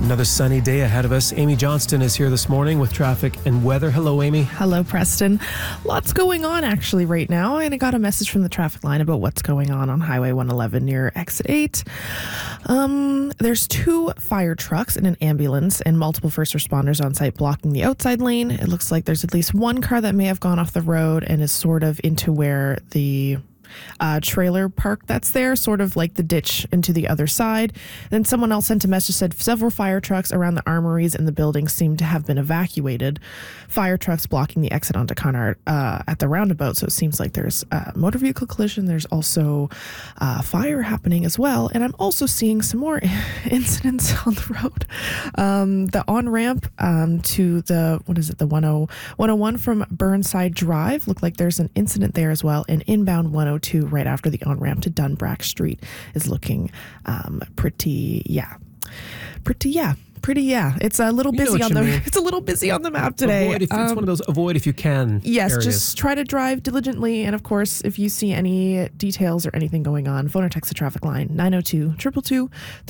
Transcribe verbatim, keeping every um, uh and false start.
Another sunny day ahead of us. Amy Johnston is here this morning with traffic and weather. Hello, Amy. Hello, Preston. Lots going on actually right now, and I got a message from the traffic line about what's going on on Highway one eleven near Exit eight. Um, there's two fire trucks and an ambulance and multiple first responders on site blocking the outside lane. It looks like there's at least one car that may have gone off the road and is sort of into where the Uh, trailer park that's there, sort of like the ditch into the other side. Then someone else sent a message, said several fire trucks around the armories and the building seem to have been evacuated. Fire trucks blocking the exit onto Conard uh, at the roundabout. So it seems like there's a motor vehicle collision. There's also uh, fire happening as well. And I'm also seeing some more incidents on the road. Um, the on-ramp um, to the, what is it, the one oh one from Burnside Drive. Looked like there's an incident there as well. And inbound one oh two right after the on-ramp to Dunbrack Street is looking um, pretty, yeah, pretty, yeah. Pretty, yeah. It's a little You know busy what on you the. mean. It's a little busy on the map today. Avoid if, Um, it's one of those avoid if you can. Yes, areas. just try to drive diligently. And of course, if you see any details or anything going on, phone or text the traffic line nine oh two, two two two.